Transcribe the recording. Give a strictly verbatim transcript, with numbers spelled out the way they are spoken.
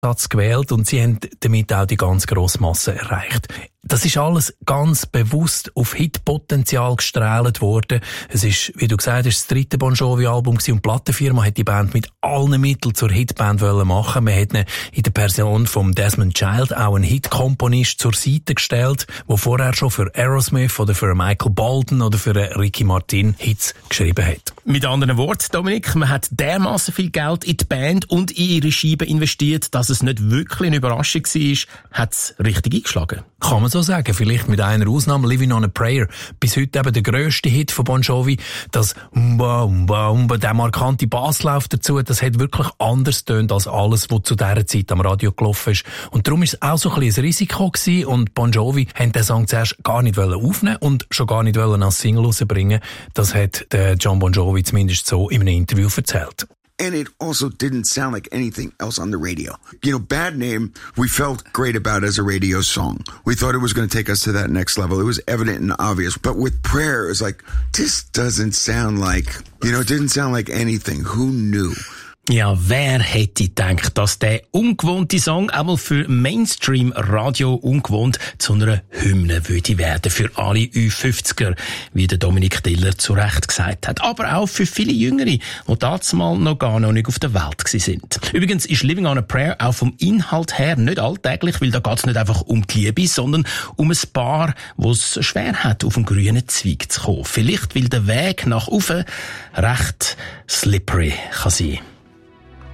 Satz gewählt und sie haben damit auch die ganz grosse Masse erreicht. Das ist alles ganz bewusst auf Hitpotenzial gestrahlt worden. Es ist, wie du gesagt hast, das dritte Bon Jovi-Album gewesen und die Plattenfirma hat die Band mit allen Mitteln zur Hitband wollen machen. Man hat in der Person von Desmond Child auch einen Hitkomponist zur Seite gestellt, der vorher schon für Aerosmith oder für Michael Bolton oder für Ricky Martin Hits geschrieben hat. Mit anderen Worten, Dominik, man hat dermassen viel Geld in die Band und in ihre Scheiben investiert, dass es nicht wirklich eine Überraschung war, hat es richtig eingeschlagen. Kann man so sagen, vielleicht mit einer Ausnahme, Living on a Prayer. Bis heute eben der grösste Hit von Bon Jovi, das Umba, Umba, Umba, der markante Basslauf dazu, das hat wirklich anders tönt als alles, was zu dieser Zeit am Radio gelaufen ist. Und darum ist es auch so ein bisschen ein Risiko gewesen und Bon Jovi haben den Song zuerst gar nicht aufnehmen und schon gar nicht als Single rausbringen. Das hat der John Bon Jovi zumindest so in einem Interview erzählt. And it also didn't sound like anything else on the radio. You know, Bad Name, we felt great about as a radio song. We thought it was going to take us to that next level. It was evident and obvious. But with Prayer, it was like, this doesn't sound like, you know, it didn't sound like anything. Who knew? Ja, wer hätte gedacht, dass der ungewohnte Song einmal für Mainstream-Radio ungewohnt zu einer Hymne würde werden für alle Ü fünfziger, wie der Dominik Diller zu Recht gesagt hat. Aber auch für viele Jüngere, die damals noch gar noch nicht auf der Welt sind. Übrigens ist Living on a Prayer auch vom Inhalt her nicht alltäglich, weil da geht es nicht einfach um die Liebe, sondern um ein Paar, das es schwer hat, auf den grünen Zweig zu kommen. Vielleicht, weil der Weg nach oben recht slippery kann sein.